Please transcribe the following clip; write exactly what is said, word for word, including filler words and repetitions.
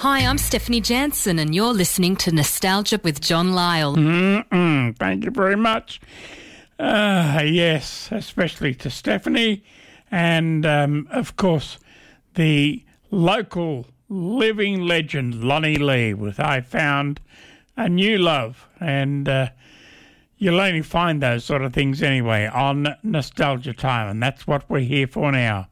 Hi, I'm Stephanie Jansen, and you're listening to Nostalgia with John Lyle. Mm-mm, thank you very much. Uh, yes, especially to Stephanie and, um, of course, the local living legend, Lonnie Lee, with I Found a New Love. And uh, you'll only find those sort of things anyway on Nostalgia Time, and that's what we're here for now.